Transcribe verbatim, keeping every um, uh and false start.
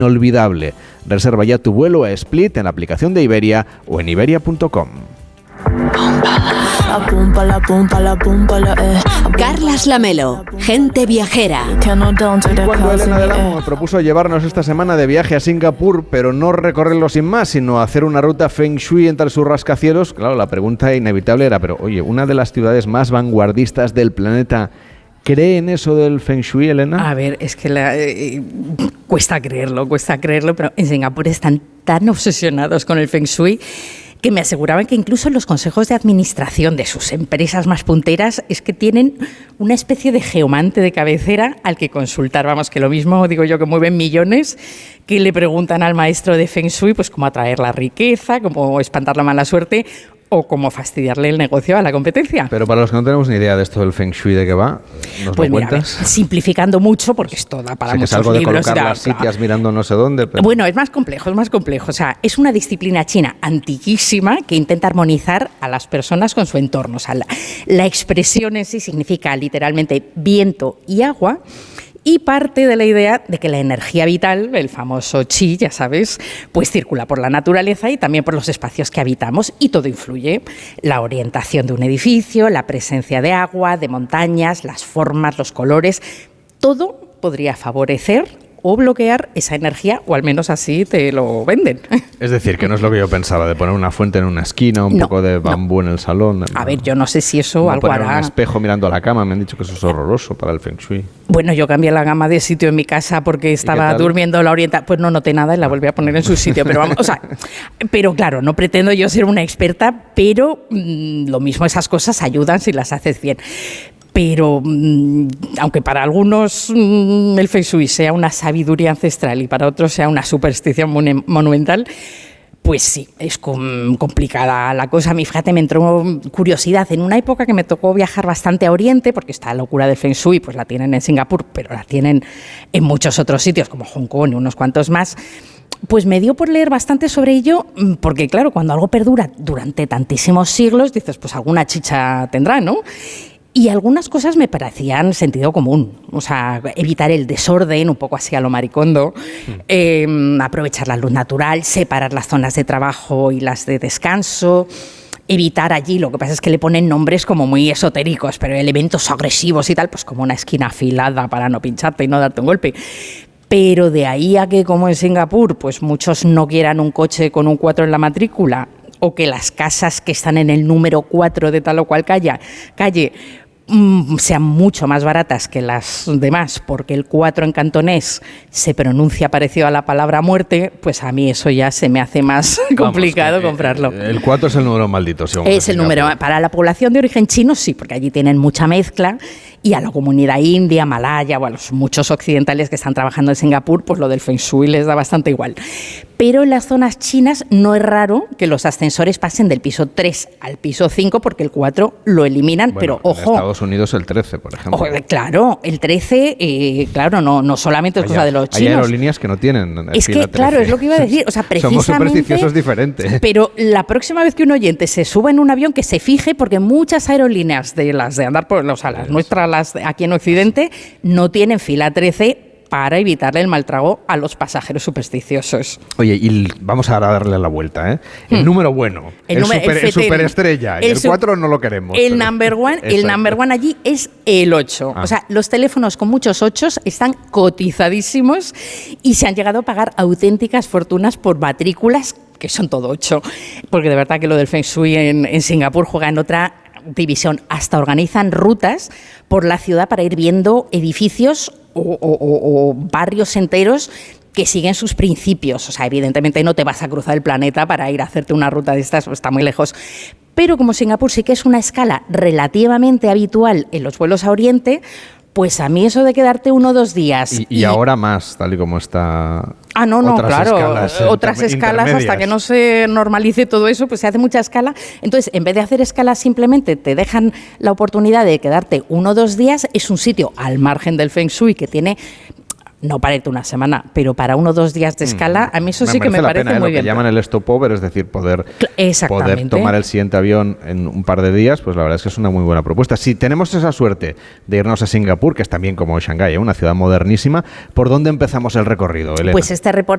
inolvidable. Reserva ya tu vuelo a Split en la aplicación de Iberia o en iberia punto com. Carlas Lamelo, gente viajera. Cuando Elena del Amo me propuso llevarnos esta semana de viaje a Singapur, pero no recorrerlo sin más, sino hacer una ruta Feng Shui entre sus rascacielos, claro, la pregunta inevitable era, pero oye, una de las ciudades más vanguardistas del planeta, ¿cree en eso del Feng Shui, Elena? A ver, es que la, eh, cuesta creerlo, cuesta creerlo, pero en Singapur están tan obsesionados con el Feng Shui que me aseguraban que incluso en los consejos de administración de sus empresas más punteras es que tienen una especie de geomante de cabecera al que consultar. Vamos, que lo mismo, digo yo, que mueven millones, que le preguntan al maestro de Feng Shui pues cómo atraer la riqueza, cómo espantar la mala suerte o cómo fastidiarle el negocio a la competencia. Pero para los que no tenemos ni idea de esto del Feng Shui, ¿de qué va? ¿Nos pues lo mira, cuentas? Ver, simplificando mucho, porque es toda para o sea, muchos que es algo libros. De colocar las sitias mirando no sé dónde. Pero... Bueno, es más complejo, es más complejo. O sea, es una disciplina china antiquísima que intenta armonizar a las personas con su entorno. O sea, la, la expresión en sí significa literalmente viento y agua. Y parte de la idea de que la energía vital, el famoso chi, ya sabes, pues circula por la naturaleza y también por los espacios que habitamos y todo influye. La orientación de un edificio, la presencia de agua, de montañas, las formas, los colores, todo podría favorecer o bloquear esa energía, o al menos así te lo venden. Es decir, que no es lo que yo pensaba, de poner una fuente en una esquina, un no, poco de bambú no. en el salón. A ver, yo no sé si eso no algo poner hará. un espejo mirando a la cama, me han dicho que eso es horroroso para el Feng Shui. Bueno, yo cambié la gama de sitio en mi casa porque estaba durmiendo la orientación. Pues no noté nada y la volví a poner en su sitio. Pero vamos, o sea, pero claro, no pretendo yo ser una experta, pero mmm, lo mismo esas cosas ayudan si las haces bien. Pero mmm, aunque para algunos mmm, el Feng Shui sea una sabiduría ancestral y para otros sea una superstición mon- monumental, pues sí, es com- complicada la cosa. A mí, fíjate, me entró curiosidad en una época que me tocó viajar bastante a Oriente, porque esta locura del Feng Shui pues la tienen en Singapur, pero la tienen en muchos otros sitios, como Hong Kong y unos cuantos más. Pues me dio por leer bastante sobre ello, porque claro, cuando algo perdura durante tantísimos siglos, dices, pues alguna chicha tendrá, ¿no? Y algunas cosas me parecían sentido común, o sea, evitar el desorden, un poco así a lo Maricondo, mm. eh, aprovechar la luz natural, separar las zonas de trabajo y las de descanso, evitar allí, lo que pasa es que le ponen nombres como muy esotéricos, pero elementos agresivos y tal, pues como una esquina afilada para no pincharte y no darte un golpe. Pero de ahí a que, como en Singapur, pues muchos no quieran un coche con un cuatro en la matrícula, o que las casas que están en el número cuatro de tal o cual calle, calle mmm, sean mucho más baratas que las demás, porque el cuatro en cantonés se pronuncia parecido a la palabra muerte, pues a mí eso ya se me hace más complicado Vamos, eh, comprarlo. El cuatro es el número maldito, según Es el número. Para la población de origen chino, sí, porque allí tienen mucha mezcla, y a la comunidad india, malaya, o a los muchos occidentales que están trabajando en Singapur, pues lo del Feng Shui les da bastante igual. Pero en las zonas chinas no es raro que los ascensores pasen del piso tres al piso cinco, porque el cuatro lo eliminan, bueno, pero ojo. En Estados Unidos el trece, por ejemplo. Ojo, claro, el trece, eh, claro, no, no solamente es cosa de los chinos. Hay aerolíneas que no tienen Es que, trece. Claro, es lo que iba a decir. O sea, precisamente, somos supersticiosos diferentes. Pero la próxima vez que un oyente se suba en un avión, que se fije, porque muchas aerolíneas de las de andar por, o sea, las nuestras, las de aquí en Occidente, no tienen fila trece para evitarle el mal trago a los pasajeros supersticiosos. Oye, y vamos a darle la vuelta, ¿eh? El hmm. número bueno, el, el, número, super, el, el superestrella, el, el cuatro no lo queremos. El pero, number one, el number one allí es el ocho. Ah. O sea, los teléfonos con muchos ochos están cotizadísimos y se han llegado a pagar auténticas fortunas por matrículas que son todo ocho. Porque de verdad que lo del Feng Shui en, en Singapur juega en otra división. Hasta organizan rutas por la ciudad para ir viendo edificios o, o, o, o barrios enteros que siguen sus principios. O sea, evidentemente no te vas a cruzar el planeta para ir a hacerte una ruta de estas, está muy lejos. Pero como Singapur sí que es una escala relativamente habitual en los vuelos a Oriente, pues a mí eso de quedarte uno o dos días... Y, y, y ahora más, tal y como está... Ah, no, no, otras claro, escalas otras escalas hasta que no se normalice todo eso, pues se hace mucha escala. Entonces, en vez de hacer escalas, simplemente te dejan la oportunidad de quedarte uno o dos días. Es un sitio al margen del Feng Shui que tiene... No para irte una semana, pero para uno o dos días de escala, a mí eso me sí que me parece pena, ¿eh? muy Lo bien. que llaman el stopover, es decir, poder, poder tomar el siguiente avión en un par de días, pues la verdad es que es una muy buena propuesta. Si tenemos esa suerte de irnos a Singapur, que es también como Shanghái, ¿eh? Una ciudad modernísima, ¿por dónde empezamos el recorrido, Elena? Pues este,